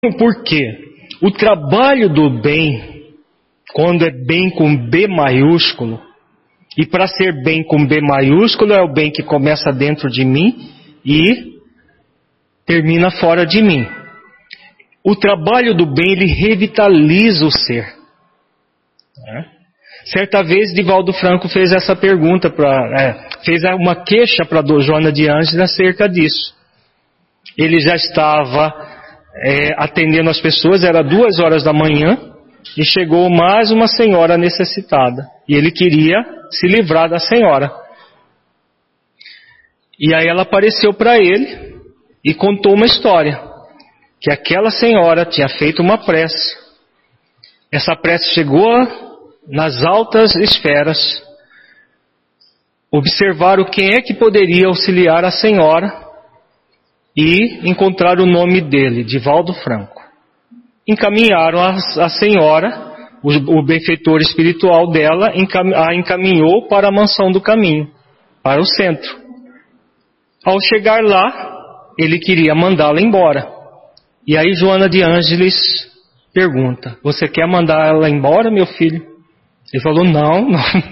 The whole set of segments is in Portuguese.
Por quê? O trabalho do bem, quando é bem com B maiúsculo, e para ser bem com B maiúsculo é o bem que começa dentro de mim e termina fora de mim. O trabalho do bem, ele revitaliza o ser. Certa vez, Divaldo Franco fez essa pergunta, fez uma queixa para Joana de Ângeles acerca disso. Ele já estava atendendo as pessoas, era 2 horas da manhã, e chegou mais uma senhora necessitada. E ele queria se livrar da senhora. E aí ela apareceu para ele e contou uma história. Que aquela senhora tinha feito uma prece. Essa prece chegou nas altas esferas. Observaram quem é que poderia auxiliar a senhora e encontraram o nome dele, Divaldo Franco. Encaminharam a senhora, o benfeitor espiritual dela a encaminhou para a mansão do caminho, para o centro. Ao chegar lá, ele queria mandá-la embora. E aí Joana de Ângeles pergunta: você quer mandar ela embora, meu filho? Ele falou: não.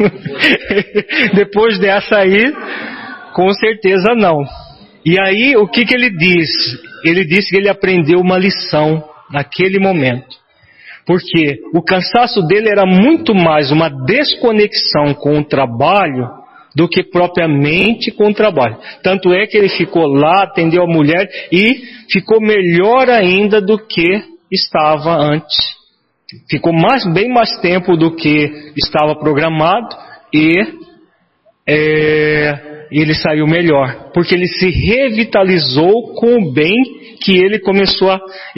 Depois dessa aí, com certeza não. E aí o que ele diz? Ele disse que ele aprendeu uma lição naquele momento. Porque o cansaço dele era muito mais uma desconexão com o trabalho do que propriamente com o trabalho. Tanto é que ele ficou lá, atendeu a mulher e ficou melhor ainda do que estava antes. Ficou bem mais tempo do que estava programado e ele saiu melhor. Porque ele se revitalizou com o bem que ele começou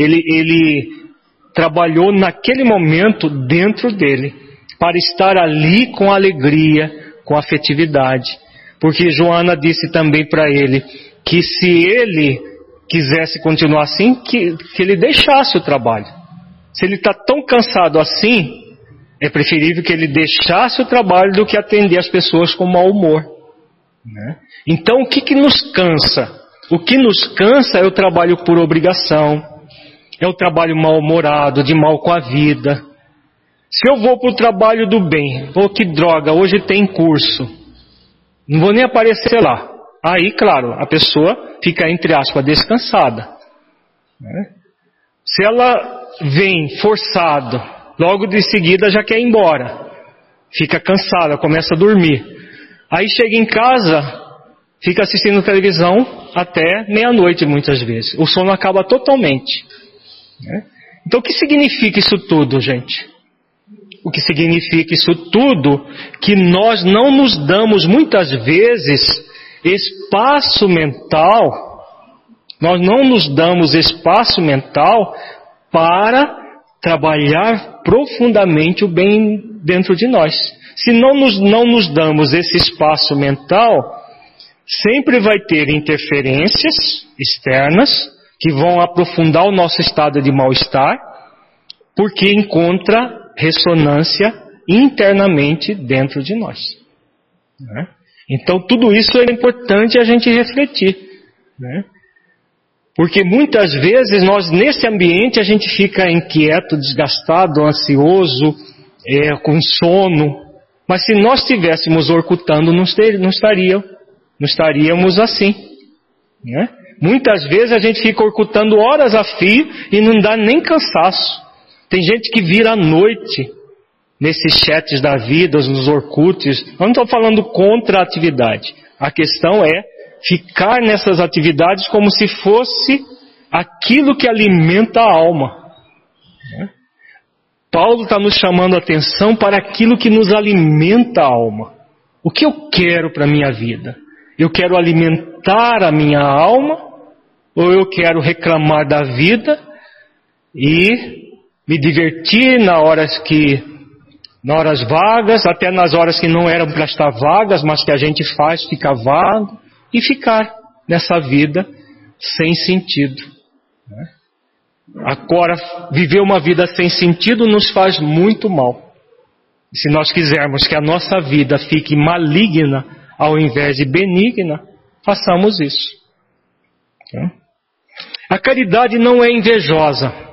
ele trabalhou naquele momento dentro dele. Para estar ali com alegria, com afetividade. Porque Joana disse também para ele que se ele quisesse continuar assim, que ele deixasse o trabalho. Se ele está tão cansado assim, é preferível que ele deixasse o trabalho do que atender as pessoas com mau humor. Né? Então o que nos cansa? O que nos cansa é o trabalho por obrigação, é o trabalho mal-humorado, de mal com a vida. Se eu vou para o trabalho do bem, que droga, hoje tem curso, não vou nem aparecer lá. Aí, claro, a pessoa fica, entre aspas, descansada. Né? Se ela vem forçado, logo de seguida já quer ir embora. Fica cansada, começa a dormir. Aí chega em casa, fica assistindo televisão até meia-noite muitas vezes. O sono acaba totalmente. Né? Então o que significa isso tudo, gente? O que significa isso tudo? Que nós não nos damos muitas vezes espaço mental, nós não nos damos espaço mental para trabalhar profundamente o bem dentro de nós. Se não nos damos esse espaço mental, sempre vai ter interferências externas que vão aprofundar o nosso estado de mal-estar, porque encontra ressonância internamente dentro de nós. Né? Então tudo isso é importante a gente refletir. Né? Porque muitas vezes nós nesse ambiente a gente fica inquieto, desgastado, ansioso, com sono. Mas se nós estivéssemos orcutando, não estaríamos assim. Né? Muitas vezes a gente fica orcutando horas a fio e não dá nem cansaço. Tem gente que vira à noite nesses chats da vida, nos orcuts. Eu não estou falando contra a atividade. A questão é ficar nessas atividades como se fosse aquilo que alimenta a alma. Paulo está nos chamando a atenção para aquilo que nos alimenta a alma. O que eu quero para a minha vida? Eu quero alimentar a minha alma? Ou eu quero reclamar da vida e me divertir nas horas vagas, até nas horas que não eram para estar vagas, mas que a gente faz, fica vago, e ficar nessa vida sem sentido. Agora, viver uma vida sem sentido nos faz muito mal. Se nós quisermos que a nossa vida fique maligna ao invés de benigna, façamos isso. A caridade não é invejosa.